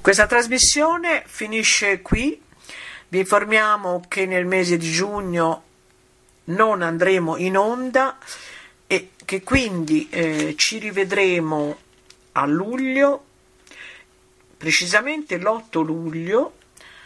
Questa trasmissione finisce qui. Vi informiamo che nel mese di giugno non andremo in onda e che quindi ci rivedremo a luglio, precisamente l'8 luglio,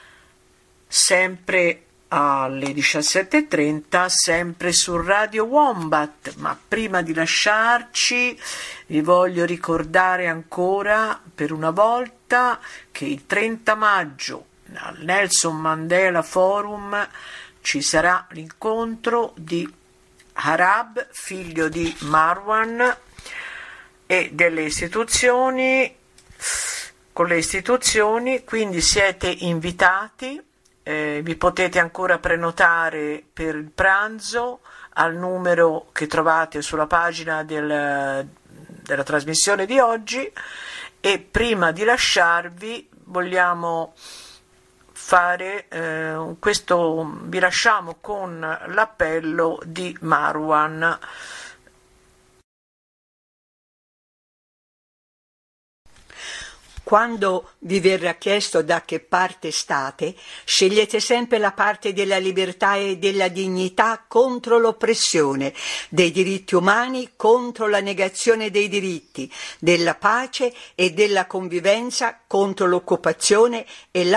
sempre alle 17:30, sempre su Radio Wombat. Ma prima di lasciarci vi voglio ricordare ancora per una volta che il 30 maggio al Nelson Mandela Forum ci sarà l'incontro di Harab, figlio di Marwan, e delle istituzioni, con le istituzioni, quindi siete invitati. Vi potete ancora prenotare per il pranzo al numero che trovate sulla pagina della trasmissione di oggi. E prima di lasciarvi vogliamo fare questo, vi lasciamo con l'appello di Marwan. Quando vi verrà chiesto da che parte state, scegliete sempre la parte della libertà e della dignità contro l'oppressione, dei diritti umani contro la negazione dei diritti, della pace e della convivenza contro l'occupazione e